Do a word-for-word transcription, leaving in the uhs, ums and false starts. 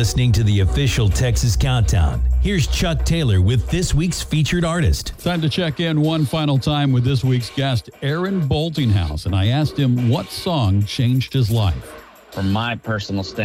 listening to the official Texas Countdown. Here's Chuck Taylor with this week's featured artist. Time to check in one final time with this week's guest, Aaron Boltinghouse, and I asked him what song changed his life. From my personal standpoint,